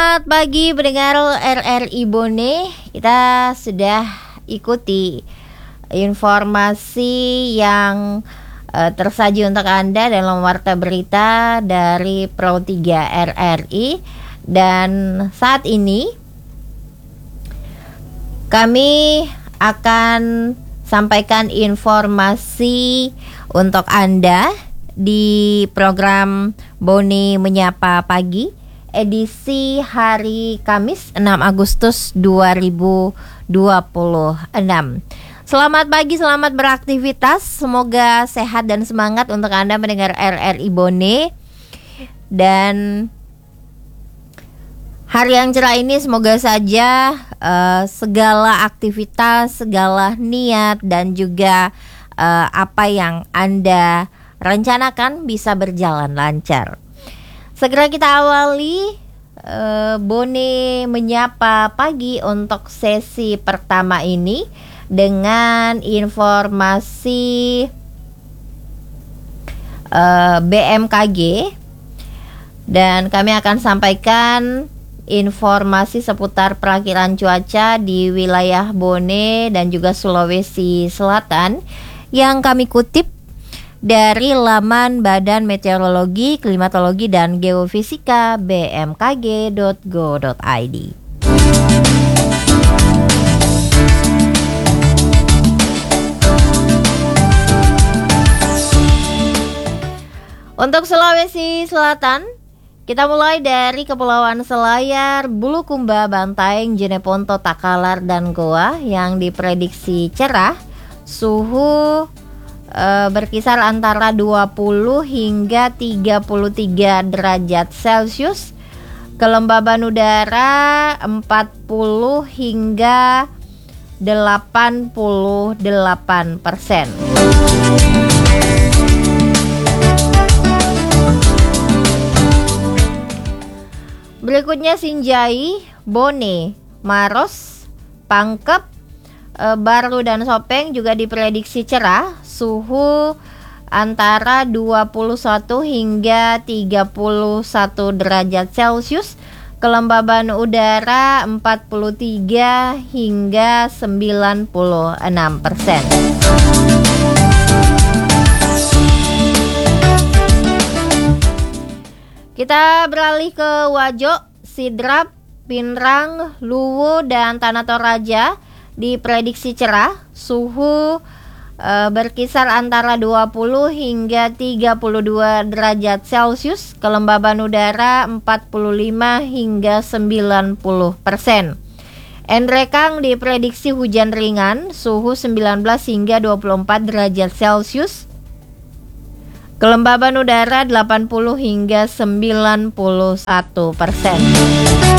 Selamat pagi pendengar RRI Bone. Kita sudah ikuti informasi yang tersaji untuk Anda dalam Warta Berita dari Pro 3 RRI. Dan saat ini kami akan sampaikan informasi untuk Anda di program Bone Menyapa Pagi edisi hari Kamis 6 Agustus 2026. Selamat pagi, selamat beraktivitas. Semoga sehat dan semangat untuk Anda mendengar RRI Bone. Dan hari yang cerah ini semoga saja segala aktivitas, segala niat dan juga apa yang Anda rencanakan bisa berjalan lancar. Segera kita awali Bone Menyapa Pagi untuk sesi pertama ini dengan informasi BMKG. Dan kami akan sampaikan informasi seputar perakiran cuaca di wilayah Bone dan juga Sulawesi Selatan yang kami kutip dari laman Badan Meteorologi, Klimatologi, dan Geofisika bmkg.go.id. Untuk Sulawesi Selatan, kita mulai dari Kepulauan Selayar, Bulukumba, Bantaeng, Jeneponto, Takalar, dan Goa yang diprediksi cerah. Suhu berkisar antara 20 hingga 33 derajat Celcius. Kelembaban udara 40 hingga 88%. Berikutnya Sinjai, Bone, Maros, Pangkep, Baru dan Sopeng juga diprediksi cerah. Suhu antara 21 hingga 31 derajat Celcius. Kelembaban udara 43 hingga 96%. Kita beralih ke Wajo, Sidrap, Pinrang, Luwu, dan Tanah Toraja diprediksi cerah. Suhu berkisar antara 20 hingga 32 derajat Celcius. Kelembaban udara 45 hingga 90%. Endrekang diprediksi hujan ringan. Suhu 19 hingga 24 derajat Celcius. Kelembaban udara 80 hingga 91%.